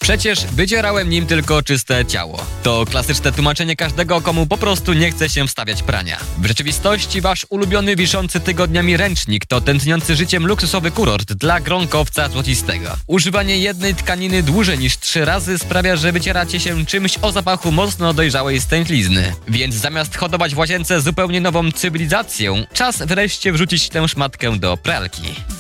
Przecież wycierałem nim tylko czyste ciało. To klasyczne tłumaczenie każdego, komu po prostu nie chce się wstawiać prania. W rzeczywistości wasz ulubiony wiszący tygodniami ręcznik to tętniący życiem luksusowy kurort dla gronkowca złocistego. Używanie jednej tkaniny dłużej niż 3 razy sprawia, że wycieracie się czymś o zapachu mocno dojrzałej stęchlizny. Więc zamiast hodować w łazience zupełnie nową cywilizację, czas wreszcie wrzucić tę szmatkę do pralki.